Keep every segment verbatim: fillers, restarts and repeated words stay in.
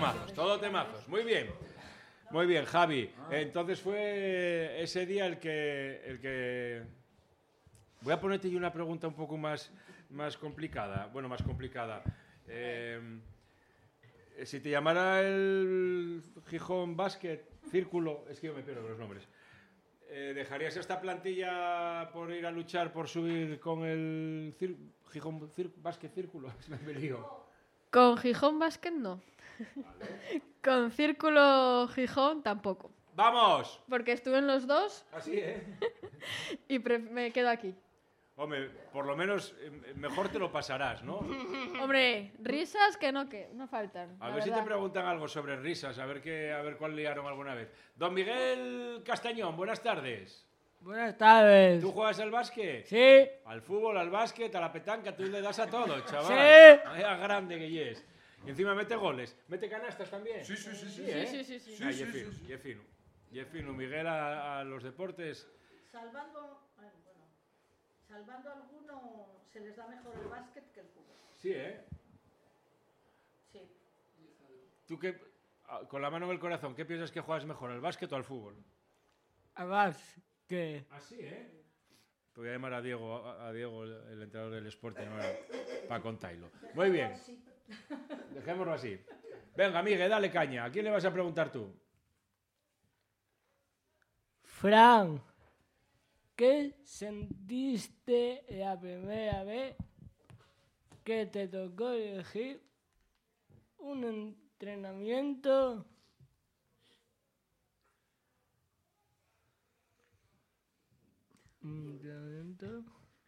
temazos, todo temazos. Muy bien. Muy bien, Javi. Entonces fue ese día el que... El que... Voy a ponerte yo una pregunta un poco más, más complicada. Bueno, más complicada. Eh, si te llamara el Gijón Basket Círculo... Es que yo me pierdo con los nombres. Eh, ¿Dejarías esta plantilla por ir a luchar por subir con el cir Gijón cir Basket Círculo? Me lío. Con Gijón Basket no. Vale. Con Círculo Gijón tampoco. ¡Vamos! Porque estuve en los dos. Así, ¿eh? Y me quedo aquí. Hombre, por lo menos eh, mejor te lo pasarás, ¿no? Hombre, risas que no, que no faltan. A ver verdad. Si te preguntan algo sobre risas, a ver, qué, a ver cuál liaron alguna vez. Don Miguel Castañón, buenas tardes. Buenas tardes. ¿Tú juegas al básquet? Sí. Al fútbol, al básquet, a la petanca, tú le das a todo, chaval. Sí. Vaya grande que es. Y encima mete goles. ¿Mete canastas también? Sí, sí, sí. Sí, sí, ¿eh? sí, sí, sí. sí, ah, sí, sí, sí. Y es fino. Y es fino. Miguel a, a los deportes. Salvando, bueno, salvando alguno, se les da mejor el básquet que el fútbol. Sí, ¿eh? Sí. ¿Tú qué, con la mano en el corazón, qué piensas que juegas mejor, al básquet o al fútbol? Al básquet. ¿Ah, sí, eh? Te voy a llamar a Diego, a Diego el, el entrenador del Sporting, para contarlo. Muy bien. Dejémoslo así. Venga, Miguel, dale caña. ¿A quién le vas a preguntar tú? Fran, ¿qué sentiste la primera vez que te tocó elegir un entrenamiento? Un entrenamiento.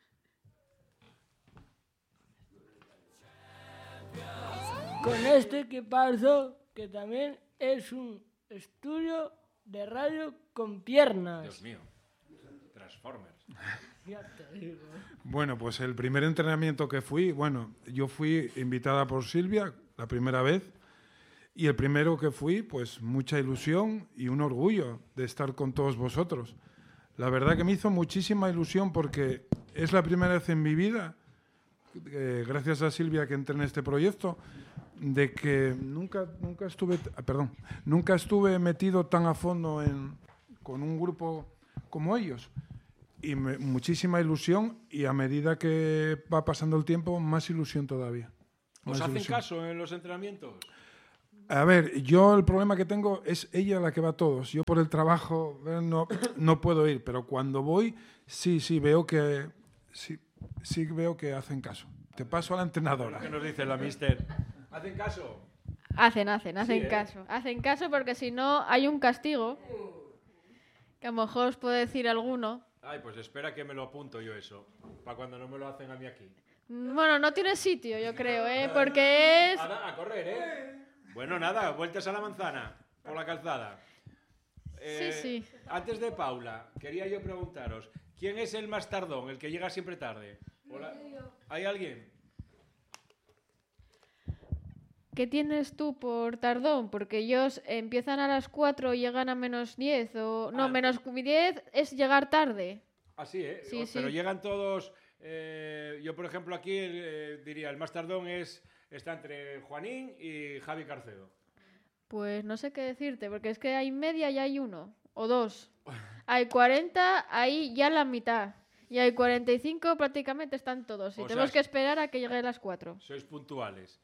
Con este equipazo que también es un estudio de radio con piernas. Dios mío. Transformers. Ya te digo. Bueno, pues el primer entrenamiento que fui, bueno, yo fui invitada por Silvia la primera vez y el primero que fui, pues mucha ilusión y un orgullo de estar con todos vosotros. La verdad que me hizo muchísima ilusión porque es la primera vez en mi vida, eh, gracias a Silvia que entré en este proyecto, de que nunca, nunca estuve, perdón, nunca estuve metido tan a fondo en, con un grupo como ellos. Y me, muchísima ilusión y a medida que va pasando el tiempo, más ilusión todavía. ¿Os Más hacen ilusión. caso en los entrenamientos? A ver, yo el problema que tengo es ella la que va a todos. Yo por el trabajo eh, no, no puedo ir, pero cuando voy, sí, sí, veo que, sí, sí veo que hacen caso. Te paso a la entrenadora. ¿Qué nos dice la mister? ¿Hacen caso? Hacen, hacen, hacen Sí, ¿eh? caso. Hacen caso porque si no hay un castigo, que a lo mejor os puedo decir alguno. Ay, pues espera que me lo apunto yo eso, para cuando no me lo hacen a mí aquí. Bueno, no tiene sitio, yo creo, ¿eh? Porque es... A, a correr, ¿eh? Bueno, nada, vueltas a la manzana, por la calzada. Eh, Sí, sí. Antes de Paula, quería yo preguntaros, ¿quién es el más tardón, el que llega siempre tarde? Hola. ¿Hay alguien? ¿Qué tienes tú por tardón? Porque ellos empiezan a las cuatro y llegan a menos diez. O... No, Ah, menos diez es llegar tarde. Así, ¿eh? Sí, O- sí. Pero llegan todos... eh, yo, por ejemplo, aquí eh, diría, el más tardón es está entre Juanín y Javi Carcedo. Pues no sé qué decirte, porque es que hay media y hay uno. O dos. Hay cuarenta, ahí ya la mitad. Y hay cuarenta y cinco, prácticamente están todos. Y O tenemos sea, que esperar a que llegue a las cuatro. Sois puntuales.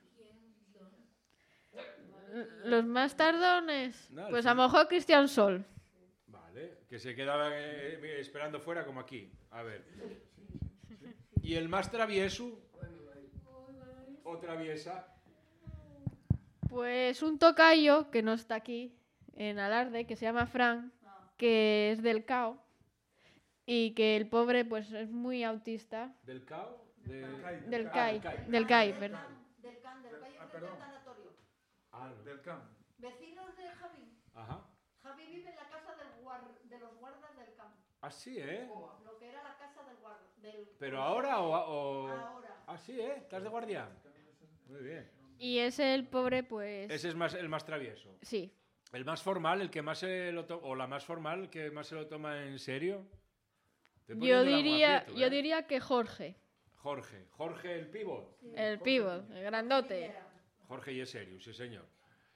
Los más tardones, No, pues sí. a lo mejor Cristian Sol. Vale, que se quedaban eh, esperando fuera como aquí. A ver. ¿Y el más travieso? ¿O traviesa? Pues un tocayo que no está aquí, en Alarde, que se llama Fran, que es del C A O. Y que el pobre pues es muy autista. ¿Del C A O? De... Del Ah, CAI. del CAI. Del CAI, perdón. Del C A N, del Calle Ah, del perdón. Tanatorio. Ah, no. Del camp. Vecinos de Javi. Ajá. Javi vive en la casa del guar- de los guardas del campo. Ah, sí, ¿eh? Lo que era la casa del guarda. Del ¿Pero ahora o...? o... Ahora. Ah, sí, ¿eh? ¿Estás de guardia? Muy bien. Y ese el pobre pues... Ese es más, el más travieso. Sí. El más formal, el que más se lo toma... O la más formal, que más se lo toma en serio. Estoy Yo poniéndola muy diría, aprieto, yo ¿eh? diría que Jorge, Jorge. Jorge el pivot. el pívot, el grandote. Jorge y es serio, sí señor.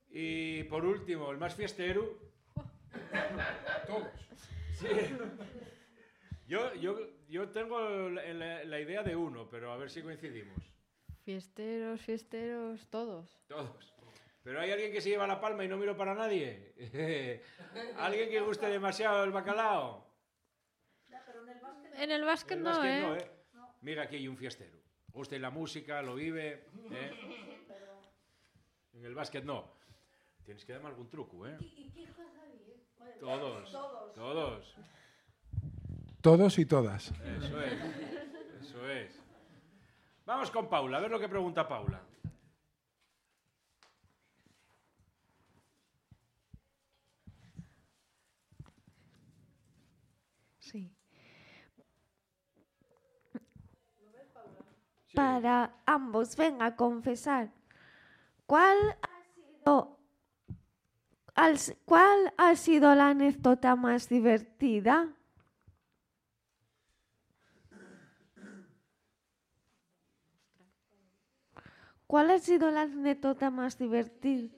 Y por último, el más fiestero. Todos. Sí. Yo, yo, yo tengo la, la idea de uno, pero a ver si coincidimos. Fiesteros, fiesteros, todos. Todos. Pero hay alguien que se lleva la palma y no miro para nadie. ¿Alguien que guste demasiado el bacalao? Ya, pero en el básquet En el básquet El no, básquet ¿eh? no, ¿eh? Mira, aquí hay un fiestero. Guste la música, lo vive. ¿eh? En el básquet no. Tienes que darme algún truco, ¿eh? ¿Y qué juega ahí? Bueno, Todos. Todos. Todos. Todos y todas. Eso es. Eso es. Vamos con Paula, a ver lo que pregunta Paula. Sí. Sí. Para ambos, venga a confesar. ¿Cuál ha sido, al- cuál ha sido la anécdota más divertida? ¿Cuál ha sido la anécdota más divertida?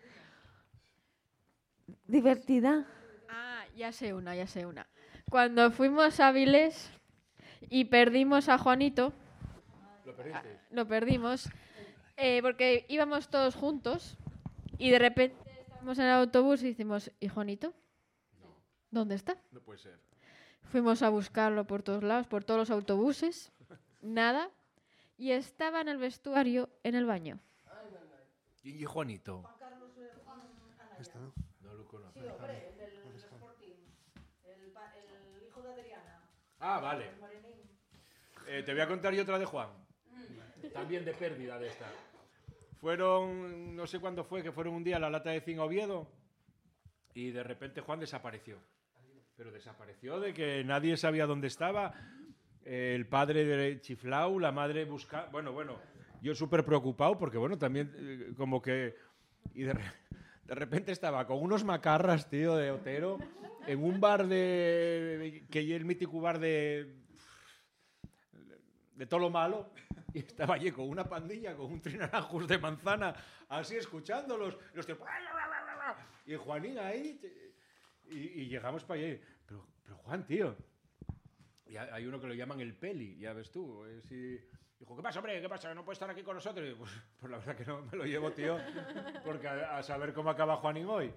¿Divertida? Ah, ya sé una, ya sé una. Cuando fuimos a Avilés y perdimos a Juanito, Lo perdiste. lo perdimos, eh, porque íbamos todos juntos y de repente estábamos en el autobús y decimos, ¿y Juanito? ¿Dónde está? No puede ser. Fuimos a buscarlo por todos lados, por todos los autobuses, nada, y estaba en el vestuario, en el baño. ¿Y Juanito? Juan Carlos eh, Anaya. Esta, ¿no? No lo conozco. Sí, hombre, el del Sporting. El, pa- el hijo de Adriana. Ah, vale. El morenín. Eh, te voy a contar yo otra de Juan. También de pérdida de esta. Fueron, no sé cuándo fue, que fueron un día a la lata de zinc a Oviedo y de repente Juan desapareció. Pero desapareció de que nadie sabía dónde estaba. Eh, el padre de chiflau, la madre buscando... Bueno, bueno, yo súper preocupado porque, bueno, también eh, como que... Y de, re- de repente estaba con unos macarras, tío, de Otero, en un bar de... que es el mítico bar de... de todo lo malo, y estaba allí con una pandilla, con un trinaranjos de manzana, así escuchándolos, los tíos, y Juanín ahí, y, y llegamos para allí, pero, pero Juan, tío, y hay hay uno que lo llaman el Peli, ya ves tú, eh, si- dijo, ¿qué pasa, hombre? ¿Qué pasa? ¿No puede estar aquí con nosotros? Y, pues, pues la verdad que no me lo llevo, tío, porque a, a saber cómo acaba Juanín hoy.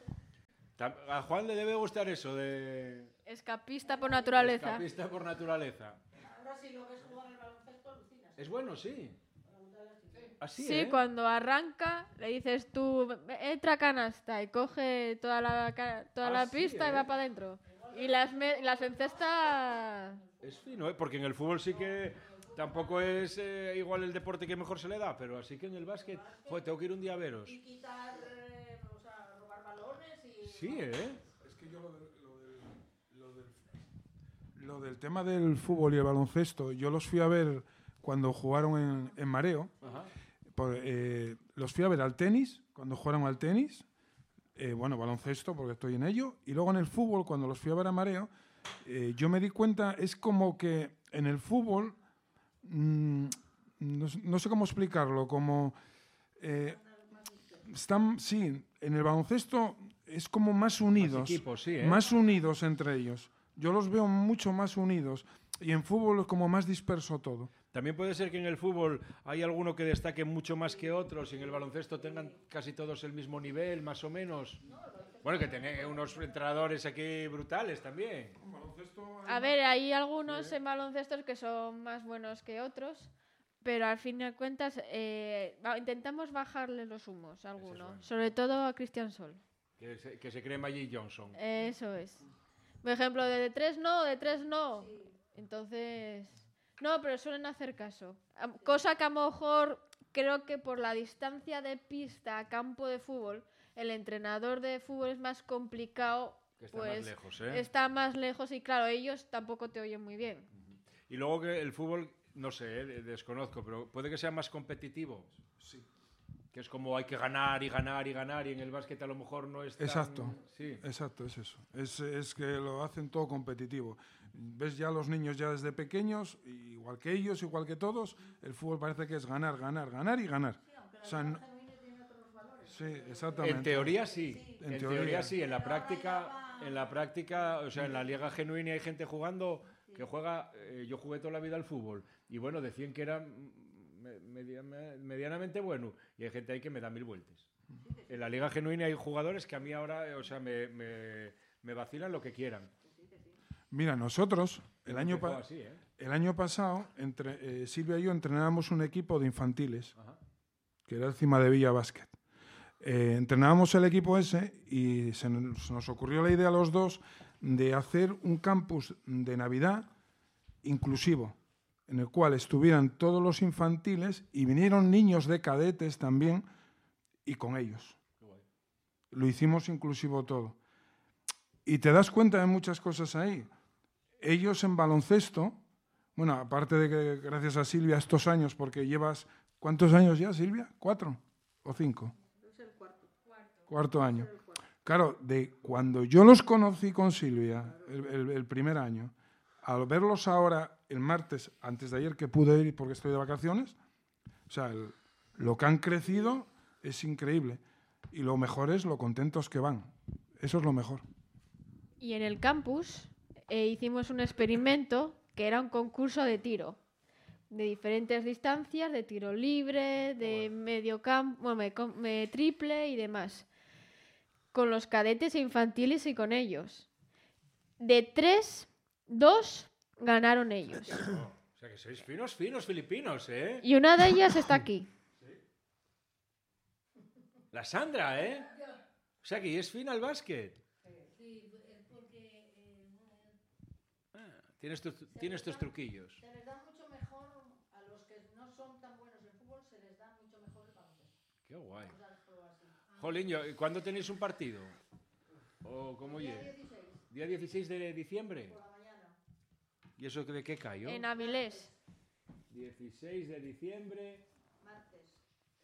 Tam- A Juan le debe gustar eso de... Escapista por naturaleza. Escapista por naturaleza. Ahora sí lo ves jugar al baloncesto, alucinas. Es bueno, sí. Así, Sí, ¿eh? cuando arranca, le dices tú, entra canasta y coge toda la, ca- toda Ah, la sí, pista ¿eh? y va para adentro. Y las, me- las encesta... Es fino, ¿eh? Porque en el fútbol sí que tampoco es eh, igual el deporte que mejor se le da, pero así que en el básquet, joder, tengo que ir un día a veros. Y quitar, eh, o sea, robar balones y... Sí, ¿eh? Es que yo lo, del- lo del- lo del- lo del tema del fútbol y el baloncesto, yo los fui a ver cuando jugaron en, en Mareo. Ajá. Por- eh, los fui a ver al tenis, cuando jugaron al tenis. eh, bueno, baloncesto, porque estoy en ello. Y luego en el fútbol, cuando los fui a ver a Mareo, eh, yo me di cuenta, es como que en el fútbol, mm, no, s- no sé cómo explicarlo, como... eh, están, sí, en el baloncesto es como más unidos. equipos, sí, ¿eh? Más unidos entre ellos. Yo los veo mucho más unidos. Y en fútbol es como más disperso todo. También puede ser que en el fútbol hay alguno que destaque mucho más que otros y en el baloncesto tengan casi todos el mismo nivel, más o menos. Bueno, que tenéis unos entrenadores aquí brutales también. A ver, hay algunos en baloncesto que son más buenos que otros, pero al fin de cuentas eh, va- intentamos bajarle los humos a alguno, bueno. sobre todo a Cristian Sol. Que se, que se cree Magic Johnson. Eso es. Por ejemplo, de tres no, de tres no. Entonces, no, pero suelen hacer caso. Am- Cosa que a lo mejor creo que por la distancia de pista a campo de fútbol, el entrenador de fútbol es más complicado. Que está pues más lejos, ¿eh? está más lejos y claro, ellos tampoco te oyen muy bien. Y luego que el fútbol, no sé, eh, desconozco, pero puede que sea más competitivo. Sí. Que es como hay que ganar y ganar y ganar y en el básquet a lo mejor no es tan... Exacto. Sí. Exacto, es eso. Es, es que lo hacen todo competitivo. Ves ya los niños ya desde pequeños, igual que ellos, igual que todos, el fútbol parece que es ganar, ganar, ganar y ganar. O sea, no- Sí, exactamente. En teoría sí, En en teoría. teoría sí, en la práctica, en la práctica, o sea, en la Liga Genuina hay gente jugando que juega, eh, yo jugué toda la vida al fútbol y bueno, decían que era mm, me- media- me- medianamente bueno y hay gente ahí que me da mil vueltas. En la Liga Genuina hay jugadores que a mí ahora, eh, o sea, me, me, me vacilan lo que quieran. Mira, nosotros, el año, Empezó pa- así, ¿eh? el año pasado, entre, eh, Silvia y yo entrenábamos un equipo de infantiles, Ajá. que era el Cima de Villa Basket. Eh, entrenábamos el equipo ese y se nos, se nos ocurrió la idea a los dos de hacer un campus de Navidad inclusivo, en el cual estuvieran todos los infantiles y vinieron niños de cadetes también y con ellos. Lo hicimos inclusivo todo. Y te das cuenta de muchas cosas ahí. Ellos en baloncesto, bueno, aparte de que gracias a Silvia estos años, porque llevas, ¿cuántos años ya, Silvia? ¿Cuatro o cinco? Es el cuarto. Cuarto año. Claro, de cuando yo los conocí con Silvia, el, el- el primer año, al verlos ahora, el martes, antes de ayer que pude ir porque estoy de vacaciones, o sea, el- lo que han crecido es increíble. Y lo mejor es lo contentos que van. Eso es lo mejor. Y en el campus eh, hicimos un experimento que era un concurso de tiro, de diferentes distancias, de tiro libre, de medio campo, bueno, me- com- me- triple y demás, con los cadetes infantiles y con ellos. De tres, dos ganaron ellos. O sea que sois finos, finos filipinos, ¿eh? Y una de ellas está aquí. La Sandra, ¿eh? O sea que es fina al básquet. Ah, tienes, tus, tienes tus truquillos. Se les da mucho mejor a los que no son tan buenos en fútbol, se les da mucho mejor el baloncesto. Qué guay. O sea, el juego así. Jolín, yo- ¿y ¿cuándo tenéis un partido? ¿O cómo Día llega? dieciséis, ¿Día dieciséis de diciembre? por la mañana. ¿Y eso de qué cayó? En Avilés. dieciséis de diciembre. Martes.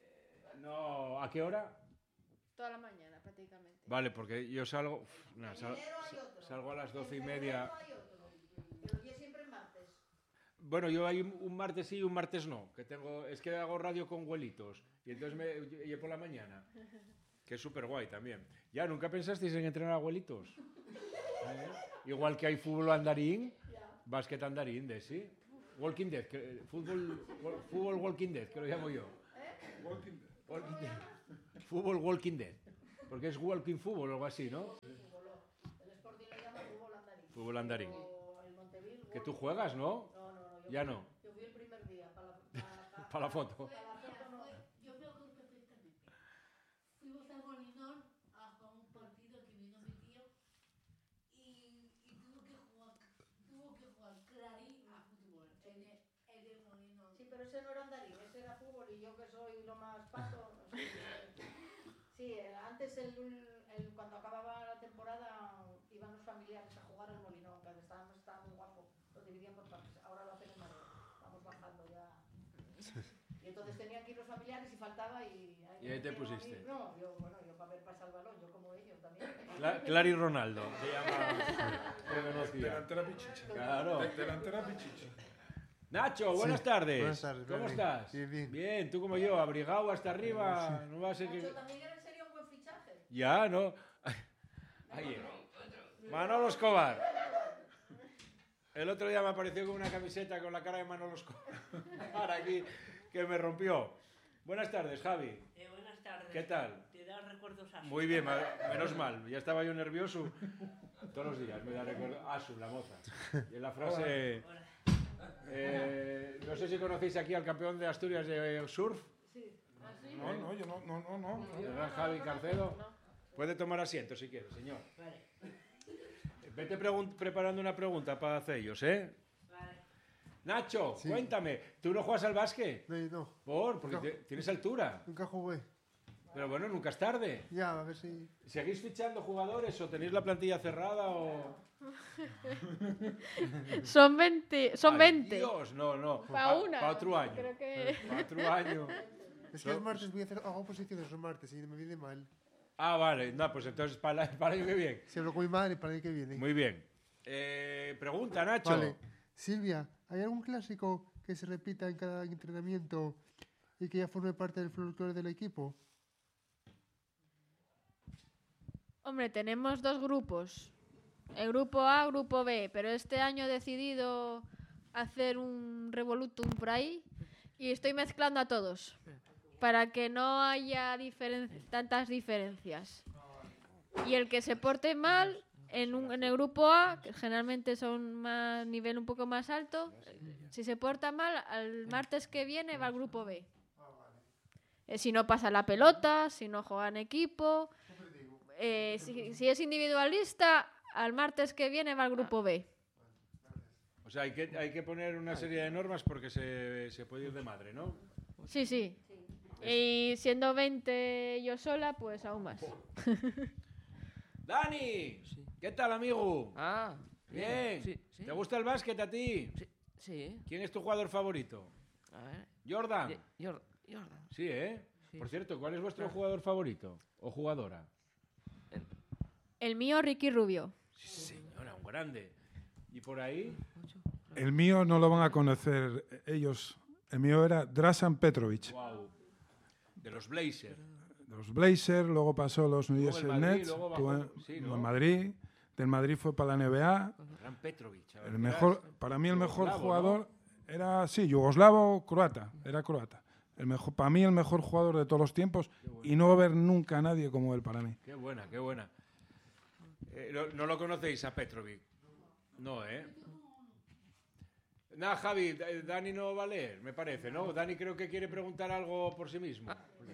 No, ¿a qué hora? Toda la mañana, prácticamente. Vale, porque yo salgo. uf, nah, sal- Enero hay otro. salgo a las doce y En media. febrero hay otro. Pero ya siempre martes. Bueno, yo hay un, un martes sí y un martes no. Que tengo, es que hago radio con abuelitos. Y entonces me y por la mañana. Que es súper guay también. Ya, ¿nunca pensasteis en entrenar a abuelitos? ¿Eh? Igual que hay fútbol andarín, básquet andarín, de sí. Walking Dead, que, fútbol, wa- fútbol Walking Dead, que lo llamo yo. Walking Dead. Fútbol Walking Dead. Porque es walking fútbol o algo así, ¿no? El Sporting le llama fútbol andarín. Fútbol andarín. O el Monteville. Que tú juegas, ¿no? No, no, no. Yo Ya fui- no. Yo fui el primer día para la, para, Para la foto. para la foto, no. Yo me acuerdo perfectamente. Fuimos al Molinón a jugar un partido que vino mi tío y, y tuvo que jugar, tuvo que jugar clarín a fútbol en el, en el Molinón. Sí, pero ese no era andarín, ese era fútbol y yo que soy lo más pato. no sé, sí, eh, antes el, el- cuando acababa la temporada iban los familiares a jugar al Molinón, que estaba, estaba muy guapo, lo dividían por partes. Ahora lo hacen en Madrid, vamos bajando ya. Y entonces tenían que ir los familiares y faltaba y... Y ahí te me metieron a pusiste. mí. No, yo, bueno, yo para ver pasar el balón, yo como ellos también. Cla- Clary Ronaldo. Se llama. que conocía. Delantera pichicha. Claro. De- Delantera pichicha. Nacho, buenas Sí, tardes. buenas tardes, ¿Cómo bien, estás? bien, bien. Bien, tú como yo, abrigado hasta arriba. No va a ser que. Nacho, también era en serio un buen fichaje. Ya, ¿no? Ahí. Manolo Escobar. El otro día me apareció con una camiseta con la cara de Manolo Escobar. Para aquí, que me rompió. Buenas tardes, Javi. Eh, buenas tardes. ¿Qué tal? ¿Te da recuerdos así? Muy bien, ma- menos mal. Ya estaba yo nervioso. Todos los días me da recuerdo. Asu, la moza. Y en la frase. Hola. eh, no sé si conocéis aquí al campeón de Asturias de surf, No, no, yo no, no, no, no. el gran Javi Carcedo. Puede tomar asiento si quiere, señor. Vale, Vete pregun- preparando una pregunta para hacer ellos, ¿eh? vale. Nacho, Sí. cuéntame, ¿tú no juegas al básquet? No, no, ¿Por? Porque No. te- tienes altura. nunca jugué. Pero bueno, nunca es tarde. Ya, a ver si... ¿Seguís fichando jugadores o tenéis la plantilla cerrada o...? Son veinte. Son Ay, veinte. Dios, no, no. Pa' una. Para otro año. Creo que... Para otro año. Es que el martes voy a hacer... Hago posiciones los martes y me viene mal. Ah, vale. No, pues entonces para, el- para el año que viene. Si hablo con mi madre para el año que viene. Muy bien. Eh, pregunta, Nacho. Vale. Silvia, ¿hay algún clásico que se repita en cada entrenamiento y que ya forme parte del folclore del equipo? Hombre, tenemos dos grupos. El grupo A, grupo B, pero este año he decidido hacer un revolutum por ahí y estoy mezclando a todos para que no haya diferen- tantas diferencias. Y el que se porte mal en, un- en el grupo A, que generalmente son más nivel un poco más alto, si se porta mal, al martes que viene va al grupo B. Eh, si no pasa la pelota, si no juega en equipo, eh, si, si es individualista, al martes que viene va al grupo B. O sea, hay que, hay que poner una serie de normas porque se, se puede ir de madre, ¿no? Sí, sí. Y siendo veinte yo sola, pues aún más. ¡Dani! ¿Qué tal, amigo? Ah, Bien. Sí, sí. ¿Te gusta el básquet a ti? Sí, sí. ¿Quién es tu jugador favorito? A ver. ¿Jordan? Ye- Jor- Jordan. Sí, ¿eh? Sí, Por sí. cierto, ¿cuál es vuestro jugador favorito? ¿O jugadora? El mío, Ricky Rubio. Sí, señora, un grande. ¿Y por ahí? El mío no lo van a conocer ellos. El mío era Drasan Petrovic. Wow. De los Blazers. De los Blazers, luego pasó a los New Luego el Jersey Madrid, Nets, luego bajó- tuvo en- sí, en ¿no? Madrid. Del Madrid fue para la N B A. Gran Petrovic. a ver, El verás. mejor, para mí el mejor Yugoslavo, jugador ¿no? era, sí, yugoslavo, croata, era croata. El mejor, para mí el mejor jugador de todos los tiempos y no va a haber nunca a nadie como él para mí. Qué buena, qué buena. Eh, no, no lo conocéis a Petrovic? No, ¿eh? Nada, Javi, Da- Dani no va a leer, me parece, ¿no? Dani creo que quiere preguntar algo por sí mismo.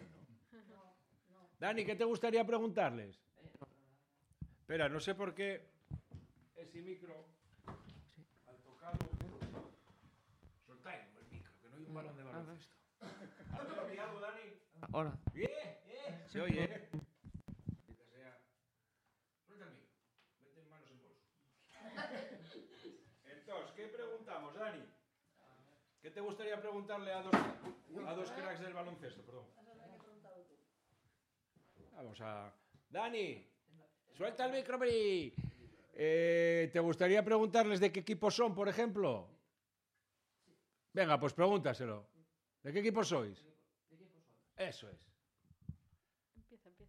Dani, ¿qué te gustaría preguntarles? Espera, no sé por qué ese micro, al tocarlo... Soltáis el micro, que no hay un balón de baloncesto. ¿Has mirado, Dani? Hola. Bien, bien. Se oye, ¿eh? Maldita sea. Suelta el micro. Mete manos en bolso. Entonces, ¿qué preguntamos, Dani? ¿Qué te gustaría preguntarle a dos, a dos cracks del baloncesto? Perdón. Vamos a... Dani, suelta el micro, Bri. Eh, ¿Te gustaría preguntarles de qué equipo son, por ejemplo? Venga, pues pregúntaselo. ¿De qué equipo sois? Eso es. Empieza, empieza.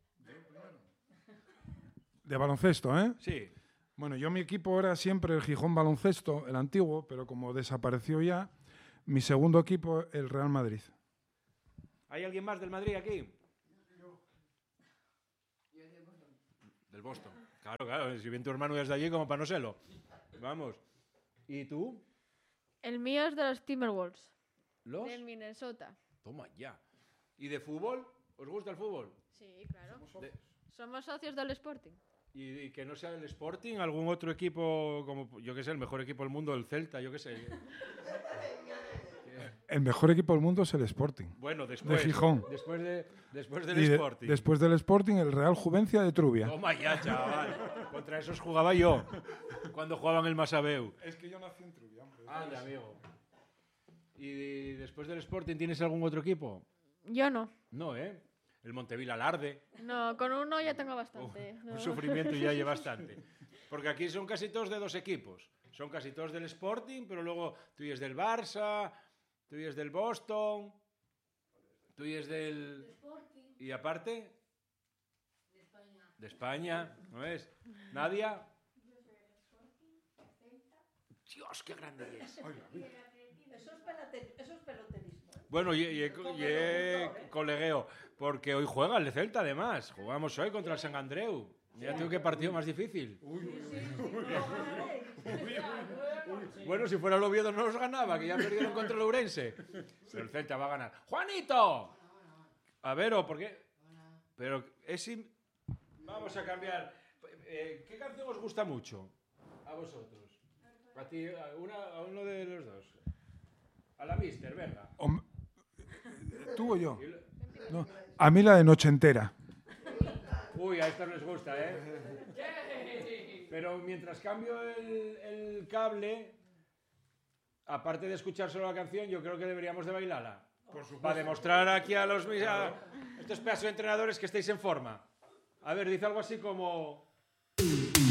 De baloncesto, ¿eh? Sí. Bueno, yo mi equipo era siempre el Gijón Baloncesto, el antiguo, pero como desapareció ya, mi segundo equipo, el Real Madrid. ¿Hay alguien más del Madrid aquí? Del Boston. Claro, claro. Si bien tu hermano es de allí, como para no serlo. Vamos. ¿Y tú? El mío es de los Timberwolves, ¿Los? de Minnesota. Toma ya. ¿Y de fútbol? ¿Os gusta el fútbol? Sí, claro. De- Somos socios del Sporting. ¿Y, y que no sea el Sporting? ¿Algún otro equipo, como yo qué sé, el mejor equipo del mundo, el Celta, yo qué sé? El mejor equipo del mundo es el Sporting. Bueno, después. De Gijón. Después, de, después del Y de- Sporting. después del Sporting, el Real Juvencia de Trubia. Toma ya, chaval. Contra esos jugaba yo. Cuando jugaban el Masabeu. Es que yo nací en Trubia, hombre. Anda, amigo. ¿Y después del Sporting tienes algún otro equipo? Yo no. No, ¿eh? El Montevila Alarde. No, con uno ya tengo bastante. Uf, no. Un sufrimiento ya hay bastante. Porque aquí son casi todos de dos equipos. Son casi todos del Sporting, pero luego tú y es del Barça, tú y es del Boston, tú y es del... Sporting Y aparte, de España. de España, ¿no es? ¿Nadia? Dios, qué grande es. Eso es, pelate- eso es peloterismo. ¿eh? Bueno, y, y, y, y colegueo, porque hoy juega el de Celta, además. Jugamos hoy contra el San Andreu. Mira tú qué partido más difícil. Bueno, si fuera el Oviedo no los ganaba, que ya perdieron contra el Ourense. Pero el Celta va a ganar. ¡Juanito! A ver, ¿o por qué? Pero es... im- Vamos a cambiar. Eh, ¿Qué canción os gusta mucho? A vosotros. A ti, a, una, a uno de los dos. A la Mister, venga. Hom- ¿Tú o yo? No, a mí la de Noche Entera. Uy, a estos les gusta, ¿eh? Pero mientras cambio el, el cable, aparte de escuchar solo la canción, yo creo que deberíamos de bailarla. Para demostrar aquí a los mis- a estos pedazos de entrenadores que estáis en forma. A ver, dice algo así como...